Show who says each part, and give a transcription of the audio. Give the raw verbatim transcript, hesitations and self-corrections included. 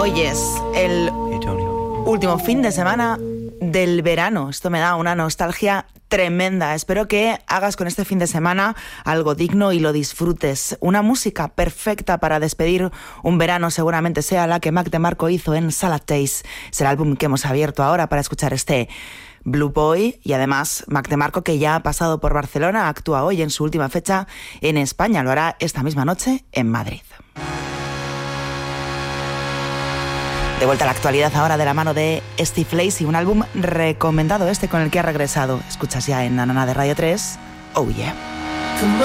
Speaker 1: Hoy es el último fin de semana del verano. Esto me da una nostalgia tremenda. Espero que hagas con este fin de semana algo digno y lo disfrutes. Una música perfecta para despedir un verano seguramente sea la que Mac DeMarco hizo en Salad Taste. Es el álbum que hemos abierto ahora para escuchar este Blue Boy, y además Mac DeMarco, que ya ha pasado por Barcelona, actúa hoy en su última fecha en España. Lo hará esta misma noche en Madrid. De vuelta a la actualidad ahora de la mano de Steve Lacy, un álbum recomendado este con el que ha regresado. Escuchas ya en Nanana de Radio tres, Oh Yeah.